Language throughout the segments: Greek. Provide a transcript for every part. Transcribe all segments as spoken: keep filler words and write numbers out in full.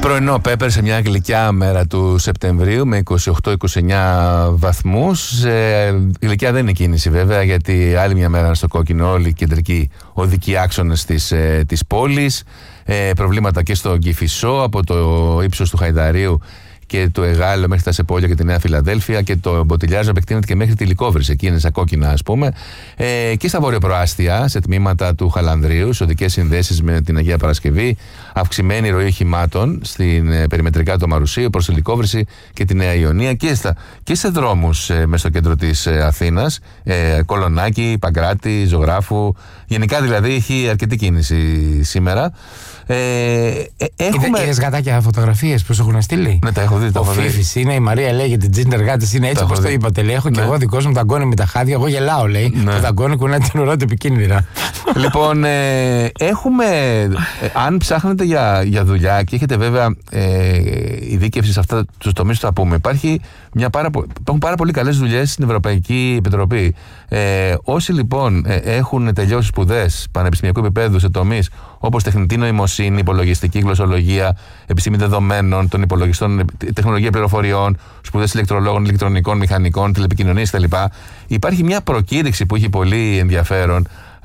Πρωινό πέπερ σε μια γλυκιά μέρα του Σεπτεμβρίου με είκοσι οκτώ είκοσι εννιά βαθμούς. Ε, γλυκιά δεν είναι κίνηση βέβαια, γιατί άλλη μια μέρα στο κόκκινο όλοι οι κεντρικοί οδικοί άξονες της, ε, της πόλης. Ε, προβλήματα και στο Κηφισό από το ύψος του Χαϊδαρίου και το Εγάλεο μέχρι τα Σεπόλια και τη Νέα Φιλαδέλφια, και το Μποτιλιάζο επεκτείνεται και μέχρι τη Λικόβρηση, εκεί είναι στα κόκκινα ας πούμε, ε, και στα βορειοπροάστια, σε τμήματα του Χαλανδρίου, σε οδικές συνδέσεις με την Αγία Παρασκευή, αυξημένη ροή οχημάτων στην ε, περιμετρικά του Μαρουσίου προς τη Λικόβρηση και τη Νέα Ιωνία, και, στα, και σε δρόμους ε, μέσα στο κέντρο της ε, Αθήνας, ε, Κολονάκι, Παγκράτη, Ζωγράφου. Γενικά δηλαδή έχει αρκετή κίνηση σήμερα. Ε, ε, έχουμε... Είδες γατάκια φωτογραφίες που σου έχουν στείλει? Ναι, τα έχω δει. Τα ο Φίφης είναι, η Μαρία λέει, την τζίντερ γάτες είναι έτσι όπως το είπατε. Λέει, έχω ναι. και εγώ δικός μου δαγκώνει με τα χάδια. Εγώ γελάω, λέει. Ναι. Το δαγκώνει κουνάει την ουρά του επικίνδυνα. Λοιπόν, ε, έχουμε. Ε, αν ψάχνετε για, για δουλειά και έχετε βέβαια ε, ειδίκευση σε αυτά τους τομείς που θα πούμε, υπάρχει μια πάρα, υπάρχουν πάρα πολύ καλές δουλειές στην Ευρωπαϊκή Επιτροπή. Ε, όσοι λοιπόν ε, έχουν τελειώσει σπουδές πανεπιστημιακού επίπεδου σε τομείς όπως τεχνητή νοημοσύνη, υπολογιστική γλωσσολογία, επιστήμη δεδομένων, των υπολογιστών, τεχνολογία πληροφοριών, σπουδές ηλεκτρολόγων, ηλεκτρονικών, μηχανικών, τηλεπικοινωνίες κτλ. Υπάρχει μια προκήρυξη που έχει πολύ ενδιαφέρον.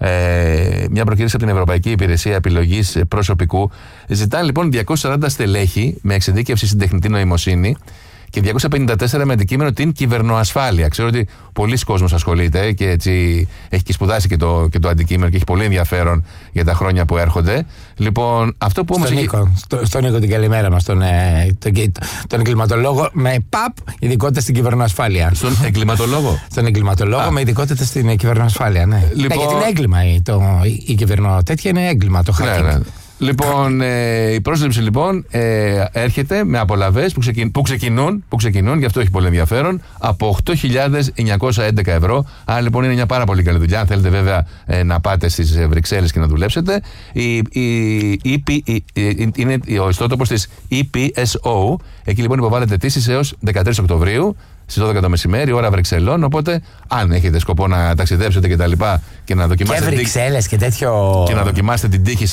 Ε, μια προκήρυξη από την Ευρωπαϊκή Υπηρεσία Επιλογής Προσωπικού. Ζητάνε λοιπόν διακόσια σαράντα στελέχη με εξειδίκευση στην τεχνητή νοημοσύνη και διακόσια πενήντα τέσσερα με αντικείμενο την κυβερνοασφάλεια. Ξέρω ότι πολλοί κόσμος ασχολείται και έτσι έχει και σπουδάσει και το, και το αντικείμενο και έχει πολύ ενδιαφέρον για τα χρόνια που έρχονται. Λοιπόν, αυτό που όμως. Στον Νίκο, έχει... στο, στον Νίκο την καλημέρα μας, τον, ε, τον, τον εγκληματολόγο με παπ ειδικότητα στην κυβερνοασφάλεια. Στον εγκληματολόγο. Στον εγκληματολόγο Α. με ειδικότητα στην κυβερνοασφάλεια, ναι. Λοιπόν... ναι. Γιατί είναι έγκλημα η, το, η, η κυβερνοτέτια είναι έγκλημα, το hacking. Ναι, ναι. Λοιπόν, ε, η πρόσληψη λοιπόν ε, έρχεται με απολαβές που, ξεκιν, που, ξεκινούν, που ξεκινούν, γι' αυτό έχει πολύ ενδιαφέρον, από οκτώ χιλιάδες εννιακόσια έντεκα ευρώ. Άρα λοιπόν είναι μια πάρα πολύ καλή δουλειά. Αν θέλετε βέβαια ε, να πάτε στις Βρυξέλλες και να δουλέψετε. Η, η, η, η, η, είναι ο ιστότοπος της ι πι ες ο. Εκεί λοιπόν υποβάλλετε αιτήσεις έως δεκατρείς Οκτωβρίου στις δώδεκα το μεσημέρι, ώρα Βρυξελών. Οπότε, αν έχετε σκοπό να ταξιδέψετε και τα λοιπά και να δοκιμάσετε. Και Βρυξέλλες και τέτοιο. Και να δοκιμάσετε την τύχη